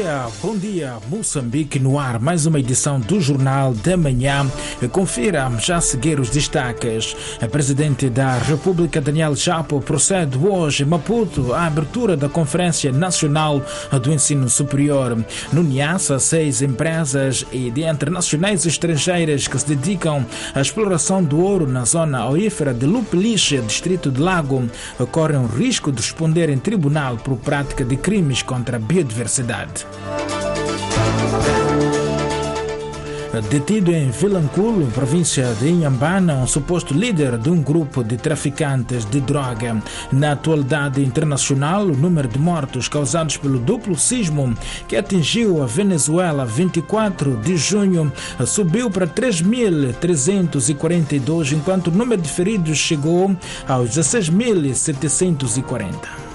bom dia, Moçambique no ar, mais uma edição do Jornal da Manhã. Confira já a seguir os destaques. A Presidente da República, Daniel Chapo, procede hoje em Maputo à abertura da Conferência Nacional do Ensino Superior. No Niassa, 6 empresas e de internacionais e estrangeiras que se dedicam à exploração do ouro na zona aurífera de Lupeliche, distrito de Lago, correm o risco de responder em tribunal por prática de crimes contra a biodiversidade. Detido em Vilanculo, província de Inhambana, um suposto líder de um grupo de traficantes de droga. Na atualidade internacional, o número de mortos causados pelo duplo sismo que atingiu a Venezuela 24 de junho subiu para 3.342, enquanto o número de feridos chegou aos 16.740.